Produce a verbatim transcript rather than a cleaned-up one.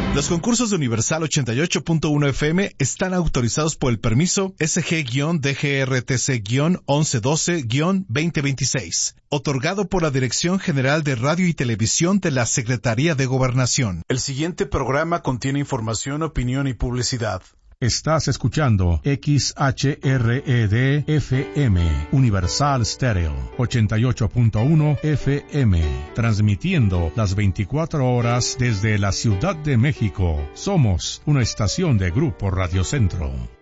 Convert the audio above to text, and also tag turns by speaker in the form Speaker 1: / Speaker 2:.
Speaker 1: Los concursos de Universal ochenta y ocho punto uno F M están autorizados por el permiso S G D G R T C once doce veinte veintiséis, otorgado por la Dirección General de Radio y Televisión de la Secretaría de Gobernación. El siguiente programa contiene información, opinión y publicidad.
Speaker 2: Estás escuchando X H R E D F M, Universal Stereo, ochenta y ocho punto uno F M, transmitiendo las veinticuatro horas desde la Ciudad de México. Somos una estación de Grupo Radio Centro.